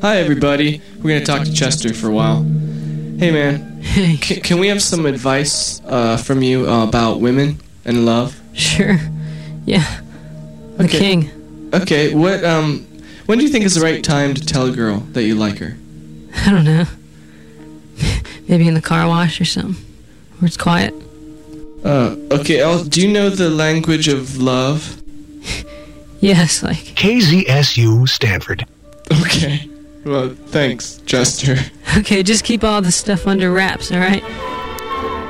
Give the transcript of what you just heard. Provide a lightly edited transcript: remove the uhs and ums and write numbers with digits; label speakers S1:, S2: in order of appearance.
S1: Hi, everybody. We're going to talk to Chester for a while. Hey, man.
S2: Hey.
S1: Can we have some advice from you about women and love?
S2: Sure. Yeah. The king.
S1: Okay, when do you think is the right time to tell a girl that you like her?
S2: I don't know. Maybe in the car wash or something. Where it's quiet.
S1: Okay, do you know the language of love?
S2: Yes, like...
S3: KZSU Stanford.
S1: Okay. Well, thanks, Chester.
S2: Okay, just keep all the stuff under wraps, alright?